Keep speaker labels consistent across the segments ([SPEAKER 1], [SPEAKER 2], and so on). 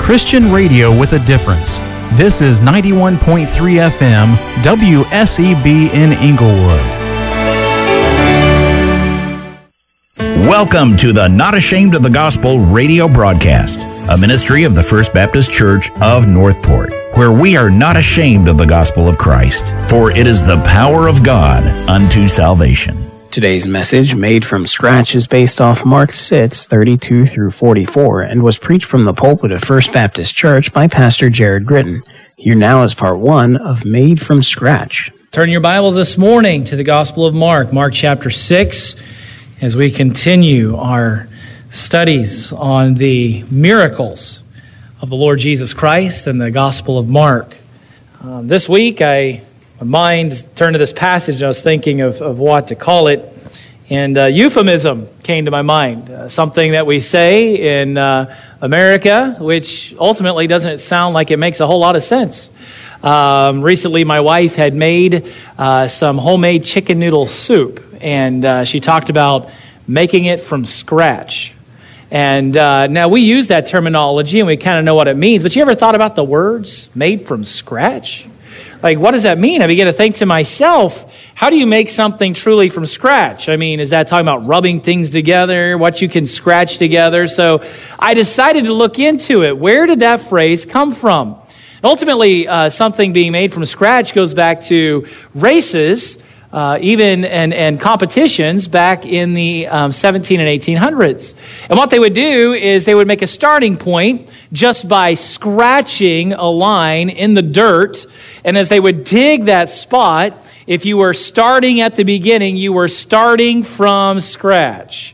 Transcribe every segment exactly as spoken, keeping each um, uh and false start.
[SPEAKER 1] Christian radio with a difference. This is ninety-one point three F M, W S E B in Inglewood.
[SPEAKER 2] Welcome to the Not Ashamed of the Gospel radio broadcast, a ministry of the First Baptist Church of Northport, where we are not ashamed of the gospel of Christ, for it is the power of God unto salvation.
[SPEAKER 3] Today's message, made from scratch, is based off Mark six, thirty-two through forty-four, and was preached from the pulpit of First Baptist Church by Pastor Jared Gritton. Here now is part one of Made from Scratch.
[SPEAKER 4] Turn your Bibles this morning to the Gospel of Mark, Mark chapter six, as we continue our studies on the miracles of the Lord Jesus Christ and the Gospel of Mark. Um, this week, I my mind turned to this passage, and I was thinking of, of what to call it, and uh, euphemism came to my mind, uh, something that we say in uh, America, which ultimately doesn't sound like it makes a whole lot of sense. Um, recently, my wife had made uh, some homemade chicken noodle soup, and uh, she talked about making it from scratch. And uh, now we use that terminology, and we kind of know what it means, but you ever thought about the words made from scratch? Like, what does that mean? I began to think to myself, how do you make something truly from scratch? I mean, is that talking about rubbing things together, what you can scratch together? So I decided to look into it. Where did that phrase come from? And ultimately, uh, something being made from scratch goes back to races, uh, even and, and competitions back in the um, seventeen and eighteen hundreds. And what they would do is they would make a starting point just by scratching a line in the dirt. And as they would dig that spot, if you were starting at the beginning, you were starting from scratch.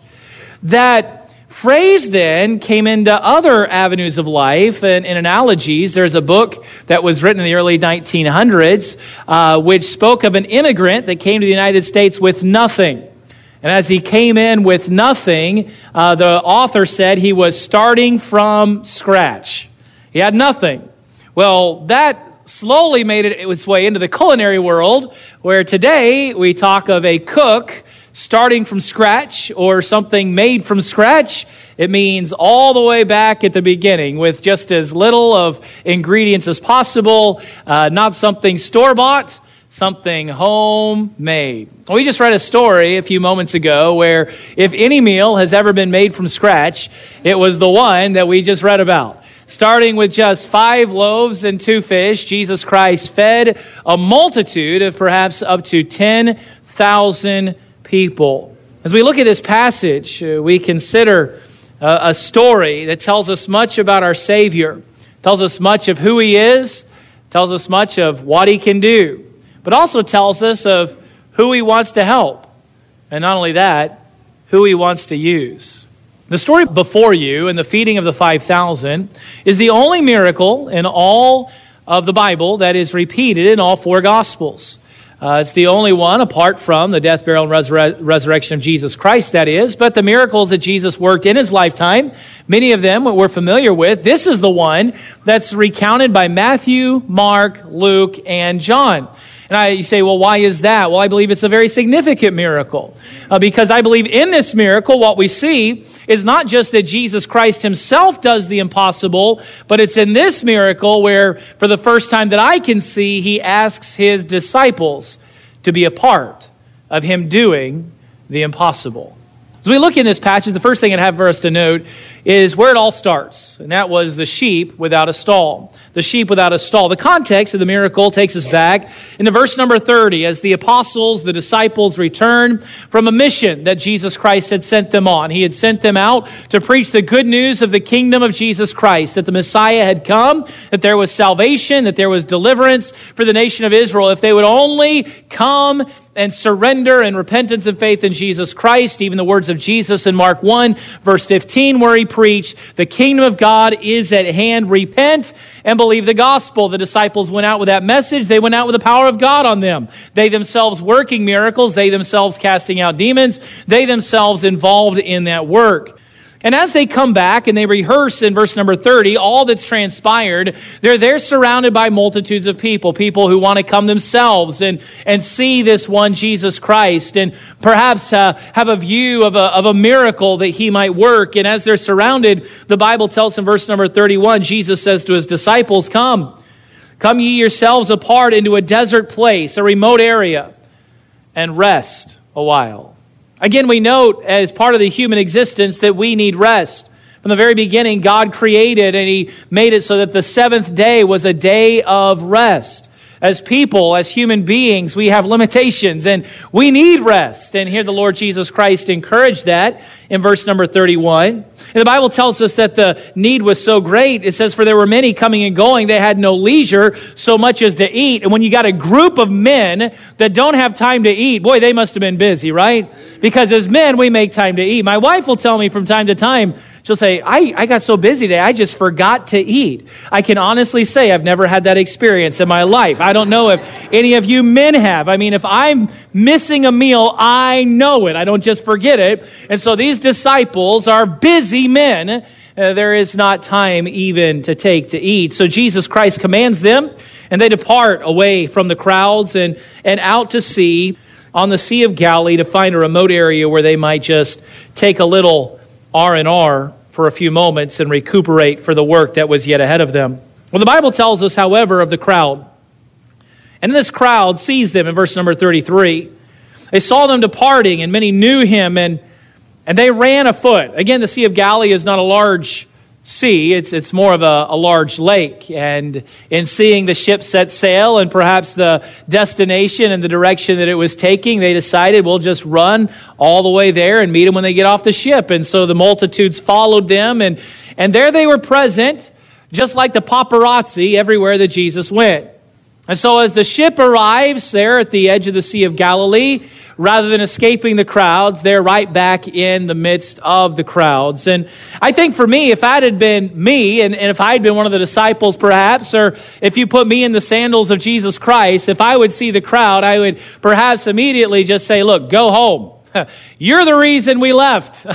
[SPEAKER 4] That phrase then came into other avenues of life and, and analogies. There's a book that was written in the early nineteen hundreds, uh, which spoke of an immigrant that came to the United States with nothing. And as he came in with nothing, uh, the author said he was starting from scratch. He had nothing. Well, that slowly made it its way into the culinary world, where today we talk of a cook starting from scratch or something made from scratch. It means all the way back at the beginning with just as little of ingredients as possible, uh, not something store-bought, something homemade. We just read a story a few moments ago where if any meal has ever been made from scratch, it was the one that we just read about. Starting with just five loaves and two fish, Jesus Christ fed a multitude of perhaps up to ten thousand people. As we look at this passage, uh, we consider uh, a story that tells us much about our Savior, tells us much of who He is, tells us much of what He can do, but also tells us of who He wants to help. And not only that, who He wants to use. The story before you and the feeding of the five thousand is the only miracle in all of the Bible that is repeated in all four Gospels. Uh, it's the only one apart from the death, burial, and resur- resurrection of Jesus Christ, that is. But the miracles that Jesus worked in His lifetime, many of them we're familiar with. This is the one that's recounted by Matthew, Mark, Luke, and John. And I, you say, well, why is that? Well, I believe it's a very significant miracle. Uh, because I believe in this miracle, what we see is not just that Jesus Christ Himself does the impossible, but it's in this miracle where, for the first time that I can see, He asks His disciples to be a part of Him doing the impossible. As we look in this passage, the first thing I'd have for us to note is where it all starts. And that was the sheep without a stall. The sheep without a stall. The context of the miracle takes us back into verse number thirty as the apostles, the disciples, return from a mission that Jesus Christ had sent them on. He had sent them out to preach the good news of the kingdom of Jesus Christ, that the Messiah had come, that there was salvation, that there was deliverance for the nation of Israel. If they would only come and surrender in repentance and faith in Jesus Christ. Even the words of Jesus in Mark one, verse fifteen, where He preached, the kingdom of God is at hand. Repent and believe the gospel. The disciples went out with that message. They went out with the power of God on them. They themselves working miracles. They themselves casting out demons. They themselves involved in that work. And as they come back and they rehearse in verse number thirty, all that's transpired, they're there surrounded by multitudes of people, people who want to come themselves and, and see this one Jesus Christ and perhaps uh, have a view of a, of a miracle that he might work. And as they're surrounded, the Bible tells in verse number thirty-one, Jesus says to his disciples, Come, come ye yourselves apart into a desert place, a remote area, and rest a while. Again, we note as part of the human existence that we need rest. From the very beginning, God created and He made it so that the seventh day was a day of rest. As people, as human beings, we have limitations and we need rest. And here the Lord Jesus Christ encouraged that in verse number thirty-one. And the Bible tells us that the need was so great. It says, for there were many coming and going. They had no leisure so much as to eat. And when you got a group of men that don't have time to eat, boy, they must have been busy, right? Because as men, we make time to eat. My wife will tell me from time to time, she'll say, I, I got so busy today, I just forgot to eat. I can honestly say I've never had that experience in my life. I don't know if any of you men have. I mean, if I'm missing a meal, I know it. I don't just forget it. And so these disciples are busy men. Uh, there is not time even to take to eat. So Jesus Christ commands them, and they depart away from the crowds and, and out to sea on the Sea of Galilee to find a remote area where they might just take a little R and R for a few moments and recuperate for the work that was yet ahead of them. Well, the Bible tells us, however, of the crowd. And this crowd sees them in verse number thirty-three. They saw them departing, and many knew him, and, and they ran afoot. Again, the Sea of Galilee is not a large sea. It's, it's more of a, a large lake. And in seeing the ship set sail and perhaps the destination and the direction that it was taking, they decided, we'll just run all the way there and meet them when they get off the ship. And so the multitudes followed them, and, and there they were present, just like the paparazzi everywhere that Jesus went. And so as the ship arrives there at the edge of the Sea of Galilee, rather than escaping the crowds, they're right back in the midst of the crowds. And I think for me, if that had been me, and, and if I had been one of the disciples perhaps, or if you put me in the sandals of Jesus Christ, if I would see the crowd, I would perhaps immediately just say, look, go home. You're the reason we left.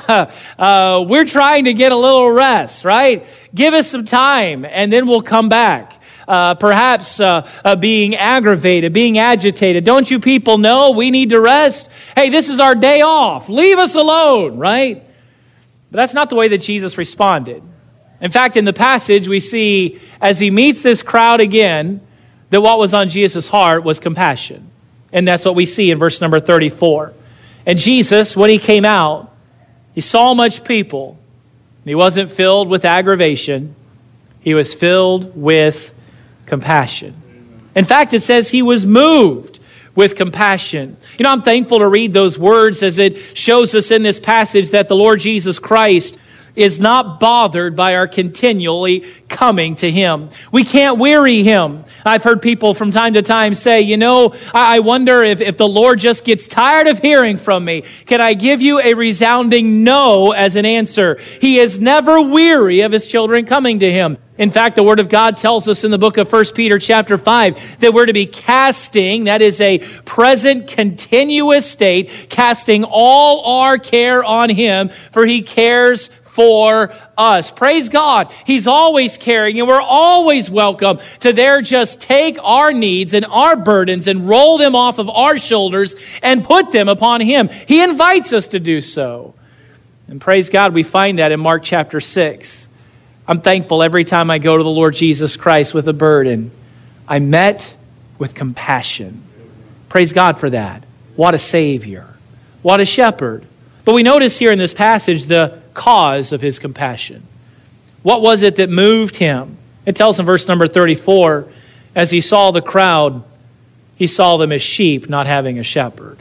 [SPEAKER 4] uh, we're trying to get a little rest, right? Give us some time, and then we'll come back. Uh, perhaps uh, uh, being aggravated, being agitated. Don't you people know we need to rest? Hey, this is our day off. Leave us alone, right? But that's not the way that Jesus responded. In fact, in the passage, we see as he meets this crowd again, that what was on Jesus' heart was compassion. And that's what we see in verse number thirty-four. And Jesus, when he came out, he saw much people. And he wasn't filled with aggravation. He was filled with compassion. In fact, it says he was moved with compassion. You know, I'm thankful to read those words as it shows us in this passage that the Lord Jesus Christ is not bothered by our continually coming to him. We can't weary him. I've heard people from time to time say, you know, I wonder if, if the Lord just gets tired of hearing from me. Can I give you a resounding no as an answer? He is never weary of his children coming to him. In fact, the Word of God tells us in the book of First Peter chapter five that we're to be casting, that is a present continuous state, casting all our care on him, for he cares for us. Praise God. He's always caring, and we're always welcome to there just take our needs and our burdens and roll them off of our shoulders and put them upon him. He invites us to do so. And praise God, we find that in Mark chapter six. I'm thankful every time I go to the Lord Jesus Christ with a burden, I met with compassion. Praise God for that. What a Savior. What a shepherd. But we notice here in this passage the cause of his compassion. What was it that moved him? It tells in verse number thirty-four, as he saw the crowd, he saw them as sheep not having a shepherd.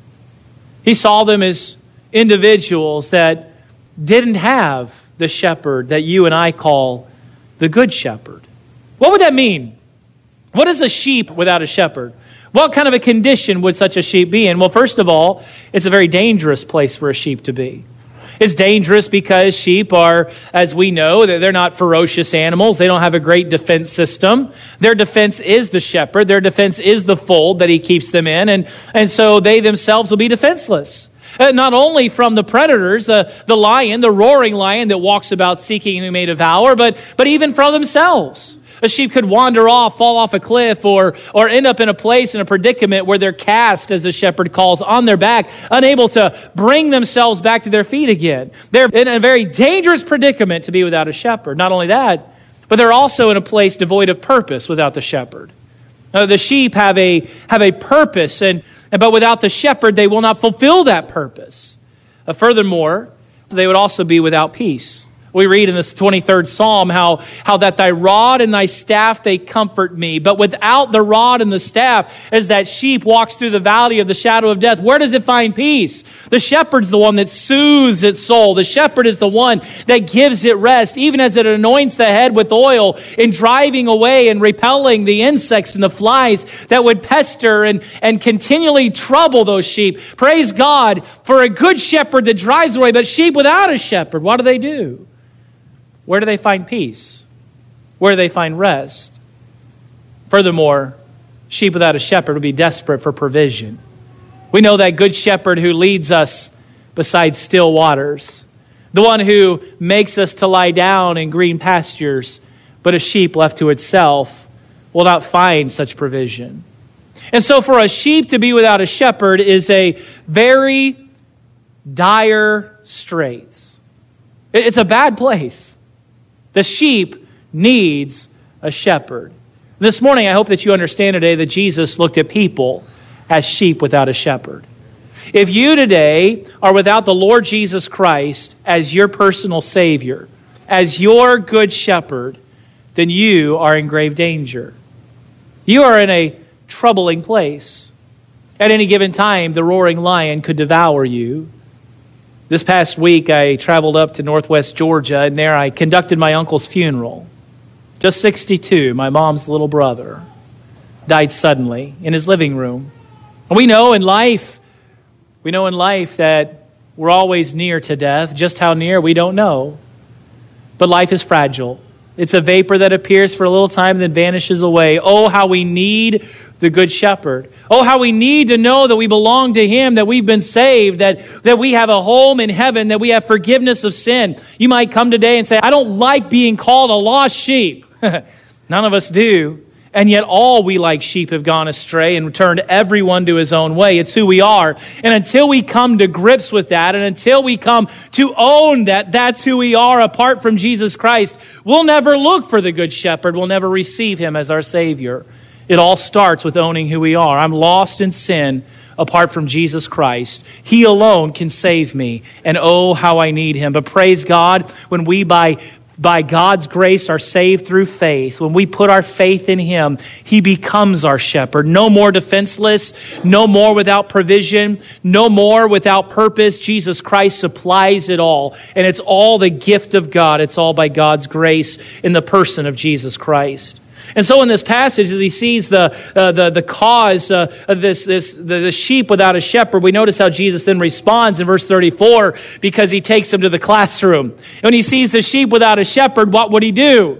[SPEAKER 4] He saw them as individuals that didn't have the shepherd that you and I call the good shepherd. What would that mean? What is a sheep without a shepherd? What kind of a condition would such a sheep be in? Well, first of all, it's a very dangerous place for a sheep to be. It's dangerous because sheep are, as we know, they're not ferocious animals. They don't have a great defense system. Their defense is the shepherd. Their defense is the fold that he keeps them in. And, and so they themselves will be defenseless. Uh, not only from the predators, uh, the lion, the roaring lion that walks about seeking who may devour, but, but even from themselves. A sheep could wander off, fall off a cliff, or, or end up in a place, in a predicament where they're cast, as the shepherd calls, on their back, unable to bring themselves back to their feet again. They're in a very dangerous predicament to be without a shepherd. Not only that, but they're also in a place devoid of purpose without the shepherd. Uh, the sheep have a, have a purpose, and, and but without the shepherd, they will not fulfill that purpose. Uh, furthermore, they would also be without peace. We read in this twenty-third Psalm how, how that thy rod and thy staff, they comfort me. But without the rod and the staff, as that sheep walks through the valley of the shadow of death, where does it find peace? The shepherd's the one that soothes its soul. The shepherd is the one that gives it rest, even as it anoints the head with oil in driving away and repelling the insects and the flies that would pester and, and continually trouble those sheep. Praise God for a good shepherd that drives away, but sheep without a shepherd, what do they do? Where do they find peace? Where do they find rest? Furthermore, sheep without a shepherd would be desperate for provision. We know that good shepherd who leads us beside still waters, the one who makes us to lie down in green pastures, but a sheep left to itself will not find such provision. And so for a sheep to be without a shepherd is a very dire straits. It's a bad place. The sheep needs a shepherd. This morning, I hope that you understand today that Jesus looked at people as sheep without a shepherd. If you today are without the Lord Jesus Christ as your personal Savior, as your good shepherd, then you are in grave danger. You are in a troubling place. At any given time, the roaring lion could devour you. This past week, I traveled up to Northwest Georgia, and there I conducted my uncle's funeral. Just sixty-two, my mom's little brother, died suddenly in his living room. And we know in life, we know in life that we're always near to death. Just how near, we don't know. But life is fragile. It's a vapor that appears for a little time and then vanishes away. Oh, how we need the Good Shepherd. Oh, how we need to know that we belong to Him, that we've been saved, that, that we have a home in heaven, that we have forgiveness of sin. You might come today and say, I don't like being called a lost sheep. None of us do. And yet all we like sheep have gone astray and turned everyone to his own way. It's who we are. And until we come to grips with that, and until we come to own that that's who we are apart from Jesus Christ, we'll never look for the Good Shepherd. We'll never receive Him as our Savior. It all starts with owning who we are. I'm lost in sin apart from Jesus Christ. He alone can save me. And oh, how I need Him. But praise God, when we by By God's grace are saved through faith. When we put our faith in Him, He becomes our shepherd. No more defenseless, no more without provision, no more without purpose. Jesus Christ supplies it all. And it's all the gift of God. It's all by God's grace in the person of Jesus Christ. And so in this passage, as he sees the uh, the the cause uh, of this this the, the sheep without a shepherd, we notice how Jesus then responds in verse thirty-four, because he takes them to the classroom. When he sees the sheep without a shepherd, what would he do?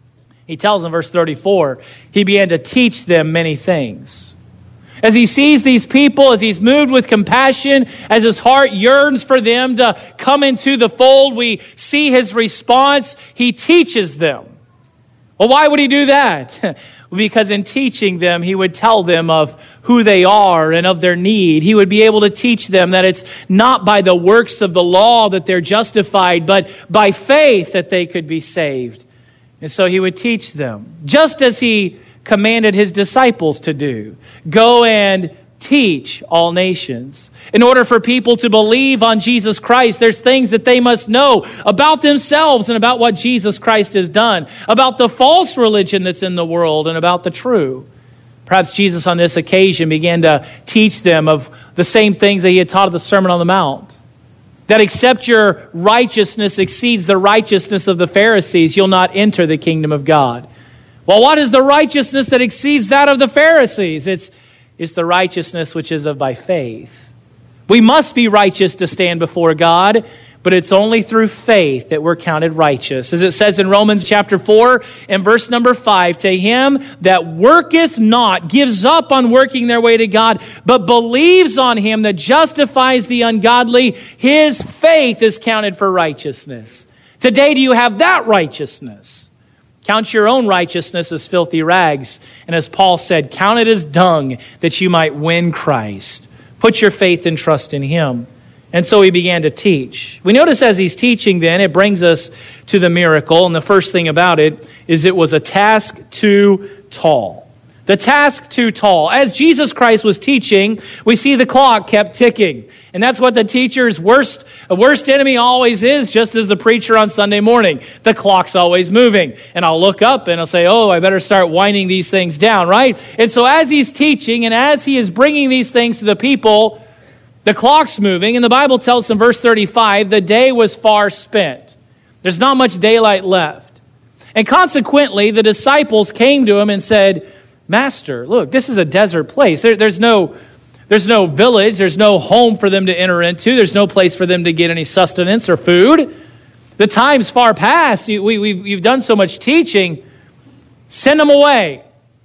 [SPEAKER 4] He tells them in verse thirty-four, he began to teach them many things. As he sees these people, as he's moved with compassion, as his heart yearns for them to come into the fold, we see his response. He teaches them. Well, why would he do that? Because in teaching them, he would tell them of who they are and of their need. He would be able to teach them that it's not by the works of the law that they're justified, but by faith that they could be saved. And so he would teach them, just as he commanded his disciples to do. Go and teach all nations. In order for people to believe on Jesus Christ, there's things that they must know about themselves and about what Jesus Christ has done, about the false religion that's in the world and about the true. Perhaps Jesus on this occasion began to teach them of the same things that he had taught of the Sermon on the Mount. That except your righteousness exceeds the righteousness of the Pharisees, you'll not enter the kingdom of God. Well, what is the righteousness that exceeds that of the Pharisees? It's, it's the righteousness which is of by faith. We must be righteous to stand before God, but it's only through faith that we're counted righteous. As it says in Romans chapter four and verse number five, to him that worketh not, gives up on working their way to God, but believes on him that justifies the ungodly, his faith is counted for righteousness. Today, do you have that righteousness? Count your own righteousness as filthy rags. And as Paul said, count it as dung that you might win Christ. Put your faith and trust in him. And so he began to teach. We notice as he's teaching then, it brings us to the miracle. And the first thing about it is it was a task too tall. The task too tall. As Jesus Christ was teaching, we see the clock kept ticking. And that's what the teacher's worst, worst enemy always is, just as the preacher on Sunday morning. The clock's always moving. And I'll look up and I'll say, oh, I better start winding these things down, right? And so as he's teaching and as he is bringing these things to the people, the clock's moving. And the Bible tells us in verse thirty-five, the day was far spent. There's not much daylight left. And consequently, the disciples came to him and said, Master, look, this is a desert place. There, there's no, there's no village. There's no home for them to enter into. There's no place for them to get any sustenance or food. The time's far past. You, we, we've, you've done so much teaching. Send them away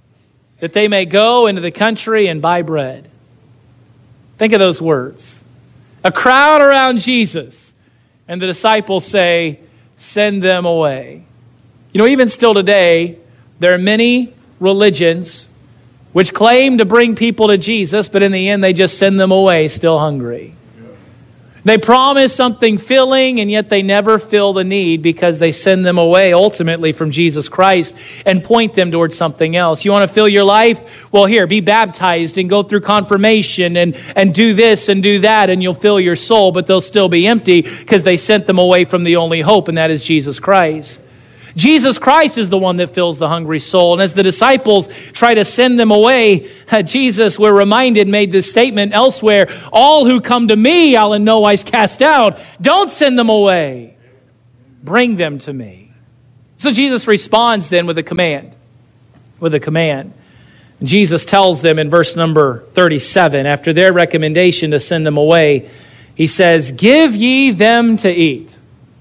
[SPEAKER 4] that they may go into the country and buy bread. Think of those words. A crowd around Jesus. And the disciples say, send them away. You know, even still today, there are many religions which claim to bring people to Jesus, but in the end they just send them away still hungry. They promise something filling, and yet they never fill the need because they send them away ultimately from Jesus Christ and point them towards something else. You want to fill your life? Well, here, be baptized and go through confirmation and, and do this and do that, and you'll fill your soul, but they'll still be empty because they sent them away from the only hope, and that is Jesus Christ. Jesus Christ is the one that fills the hungry soul. And as the disciples try to send them away, Jesus, we're reminded, made this statement elsewhere, all who come to me, I'll in no wise cast out. Don't send them away. Bring them to me. So Jesus responds then with a command. With a command. And Jesus tells them in verse number thirty-seven, after their recommendation to send them away, he says, give ye them to eat.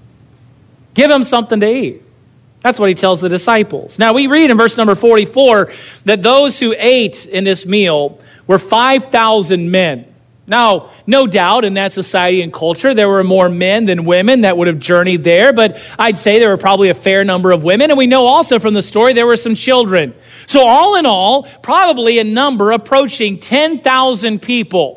[SPEAKER 4] Give them something to eat. That's what he tells the disciples. Now we read in verse number forty-four that those who ate in this meal were five thousand men. Now, no doubt in that society and culture, there were more men than women that would have journeyed there, but I'd say there were probably a fair number of women. And we know also from the story there were some children. So all in all, probably a number approaching ten thousand people.